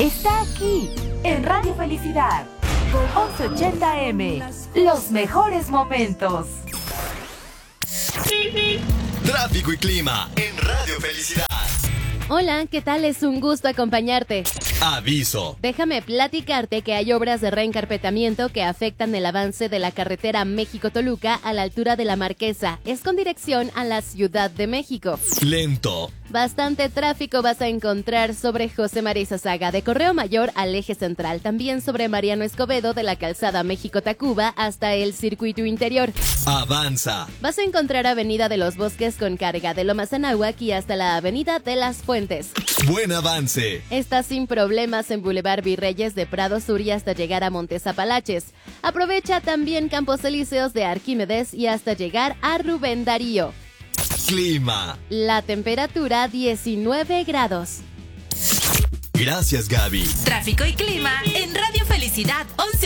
está aquí, en Radio Felicidad, 1180M, los mejores momentos. Tráfico y clima en Radio Felicidad. Hola, ¿qué tal? Es un gusto acompañarte. Aviso. Déjame platicarte que hay obras de reencarpetamiento que afectan el avance de la carretera México-Toluca a la altura de La Marquesa. Es con dirección a la Ciudad de México. Lento. Bastante tráfico vas a encontrar sobre José María Izazaga de Correo Mayor al eje central. También sobre Mariano Escobedo de la calzada México-Tacuba hasta el circuito interior. Avanza. Vas a encontrar Avenida de los Bosques con carga de Lomas Anáhuac y hasta la Avenida de las Fuentes. Buen avance. Estás sin problemas en Boulevard Virreyes de Prado Sur y hasta llegar a Montes Apalaches. Aprovecha también Campos Elíseos de Arquímedes y hasta llegar a Rubén Darío. Clima. La temperatura 19 grados. Gracias, Gaby. Tráfico y clima en Radio Felicidad 11.